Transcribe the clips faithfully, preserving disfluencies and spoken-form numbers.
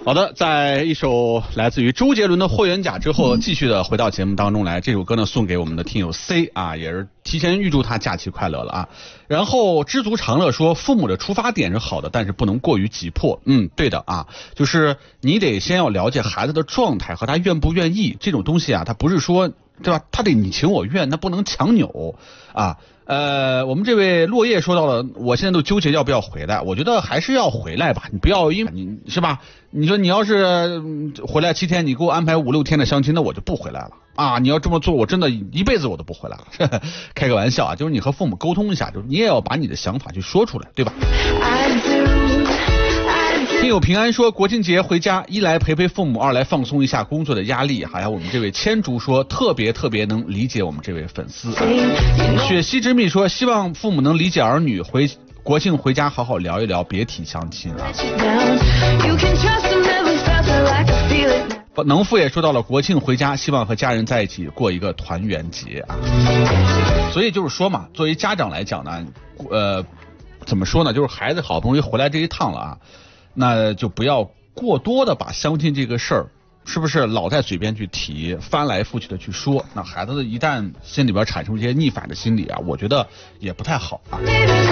好的，在一首来自于周杰伦的《霍元甲》之后，继续的回到节目当中来。这首歌呢送给我们的听友 C 啊，也是提前预祝他假期快乐了啊。然后知足常乐说，父母的出发点是好的，但是不能过于急迫。嗯，对的啊，就是你得先要了解孩子的状态和他愿不愿意，这种东西啊，他不是说对吧？他得你情我愿，那不能强扭啊。呃，我们这位落叶说到了，我现在都纠结要不要回来。我觉得还是要回来吧，你不要因为你是吧？你说你要是回来七天，你给我安排五六天的相亲，那我就不回来了啊！你要这么做，我真的一辈子我都不回来了。开个玩笑啊，就是你和父母沟通一下，就是你也要把你的想法去说出来，对吧？听友平安说，国庆节回家，一来陪陪父母，二来放松一下工作的压力。还有我们这位千竹说，特别特别能理解我们这位粉丝。雪溪之蜜说，希望父母能理解儿女，回国庆回家好好聊一聊，别提相亲啊。能父也说到了，国庆回家，希望和家人在一起过一个团圆节啊。所以就是说嘛，作为家长来讲呢，呃，怎么说呢？就是孩子好不容易回来这一趟了啊。那就不要过多的把相亲这个事儿，是不是老在嘴边去提，翻来覆去的去说？那孩子一旦心里边产生一些逆反的心理啊，我觉得也不太好啊。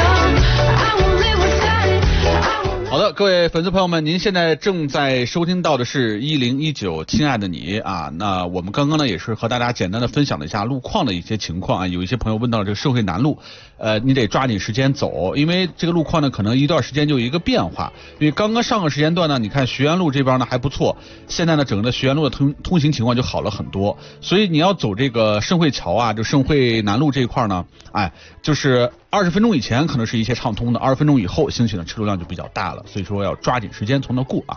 好的，各位粉丝朋友们，您现在正在收听到的是一零一九亲爱的你啊。那我们刚刚呢也是和大家简单的分享了一下路况的一些情况啊。有一些朋友问到这个社会南路，呃，你得抓紧时间走，因为这个路况呢可能一段时间就有一个变化。因为刚刚上个时间段呢，你看学园路这边呢还不错，现在呢整个的学园路的通通行情况就好了很多。所以你要走这个盛汇桥啊，就盛汇南路这一块呢，哎，就是二十分钟以前可能是一切畅通的，二十分钟以后兴起的车流量就比较大了，所以说要抓紧时间从那过啊。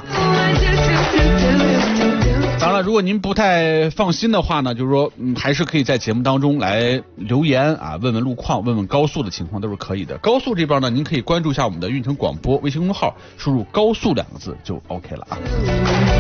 当然了，如果您不太放心的话呢，就是说，嗯，还是可以在节目当中来留言啊，问问路况，问问高速的情况都是可以的。高速这边呢，您可以关注一下我们的运城广播微信公众号，输入高速两个字就 OK 了啊。